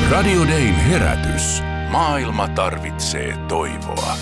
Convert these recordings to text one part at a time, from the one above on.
Radio Dayn herätys. Maailma tarvitsee toivoa.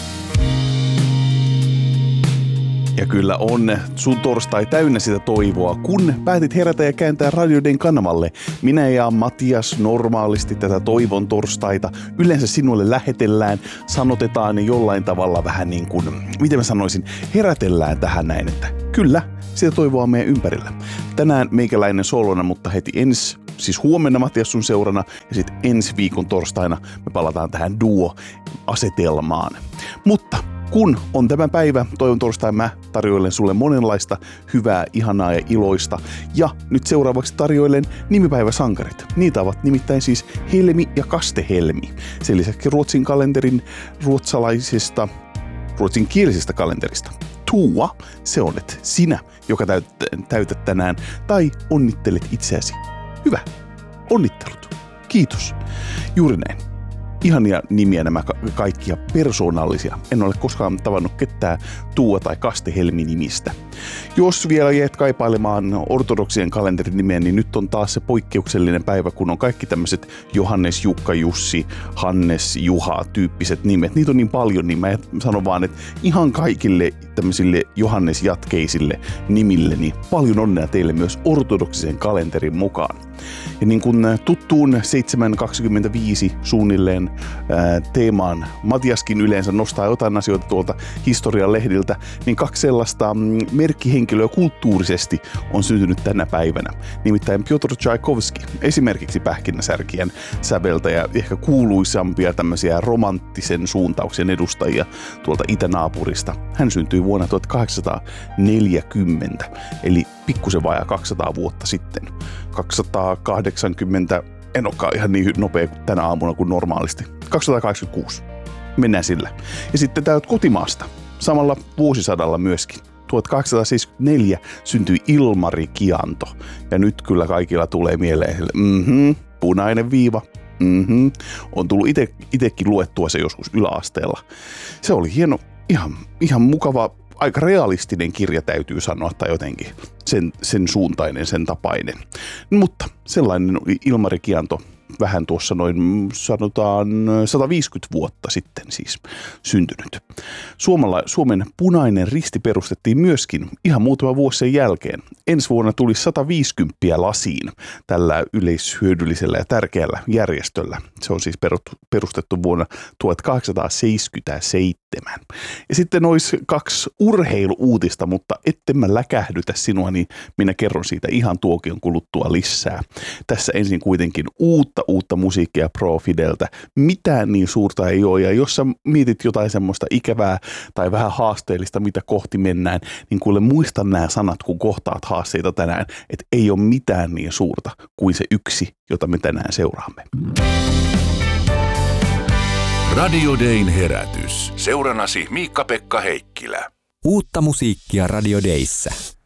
Ja kyllä on sun torstai täynnä sitä toivoa, kun päätit herätä ja kääntää Radio Dayn kanavalle. Minä ja Matias normaalisti tätä toivon torstaita yleensä sinulle lähetellään, sanotetaan jollain tavalla vähän niin kuin, miten mä sanoisin, herätellään tähän näin, että kyllä, sitä toivoa on meidän ympärillä. Tänään meikäläinen solona, mutta heti siis huomenna Matias sun seurana ja sitten ensi viikon torstaina me palataan tähän duo-asetelmaan. Mutta kun on tämä päivä, toivon torstai, mä tarjoilen sulle monenlaista hyvää, ihanaa ja iloista. Ja nyt seuraavaksi tarjoilen nimipäiväsankarit. Niitä ovat nimittäin siis Helmi ja Kaste-Helmi. Sen lisäksi Ruotsin kalenterin ruotsinkielisestä kalenterista. Tuua, se olet sinä, joka täytät tänään, tai onnittelet itseäsi. Hyvä. Onnittelut. Kiitos. Juuri näin. Ihania nimiä nämä kaikkia persoonallisia. En ole koskaan tavannut ketään Tuua tai Kaste-Helmi nimistä. Jos vielä jäät kaipailemaan ortodoksien kalenterin nimeä, niin nyt on taas se poikkeuksellinen päivä, kun on kaikki tämmöiset Johannes, Jukka, Jussi, Hannes, Juha tyyppiset nimet. Niitä on niin paljon, niin mä sanon vaan, että ihan kaikille tämmöisille Johannes-jatkeisille nimille, niin paljon onnea teille myös ortodoksisen kalenterin mukaan. Ja niin kuin tuttuun 7.25 suunnilleen teemaan Matiaskin yleensä nostaa jotain asioita tuolta historian lehdiltä, niin kaksi sellaista merkkihenkilöä kulttuurisesti on syntynyt tänä päivänä. Nimittäin Piotr Tchaikovsky, esimerkiksi Pähkinäsärkien säveltäjä, ehkä kuuluisampia tämmöisiä romanttisen suuntauksen edustajia tuolta itänaapurista. Hän syntyi vuonna 1840, eli pikkusen vajaa 200 vuotta sitten. 280, en olekaan ihan niin nopea tänä aamuna kuin normaalisti. 286. Mennään sillä. Ja sitten täältä kotimaasta, samalla vuosisadalla myöskin. 1874 syntyi Ilmari Kianto. Ja nyt kyllä kaikilla tulee mieleen, punainen viiva. On tullut itsekin luettua se joskus yläasteella. Se oli hieno, ihan mukava, aika realistinen kirja täytyy sanoa, tai jotenkin sen suuntainen, sen tapainen. Mutta sellainen Ilmari Kianto vähän tuossa noin sanotaan 150 vuotta sitten siis syntynyt. Suomen Punainen Risti perustettiin myöskin ihan muutama vuosi sen jälkeen. Ensi vuonna tuli 150 lasiin tällä yleishyödyllisellä ja tärkeällä järjestöllä. Se on siis perustettu vuonna 1877. Ja sitten olisi kaksi urheiluuutista, mutta etten mä läkähdytä sinua, niin minä kerron siitä ihan tuokion kuluttua lisää. Tässä ensin kuitenkin uutta musiikkia Pro Fideltä. Mitään niin suurta ei ole, ja jos sä mietit jotain semmoista ikävää tai vähän haasteellista, mitä kohti mennään, niin kuule muista nämä sanat, kun kohtaat haasteita tänään, että ei ole mitään niin suurta kuin se yksi, jota me tänään seuraamme. Radio Dayn herätys. Seuranasi Miikka-Pekka Heikkilä. Uutta musiikkia Radio Dayssä.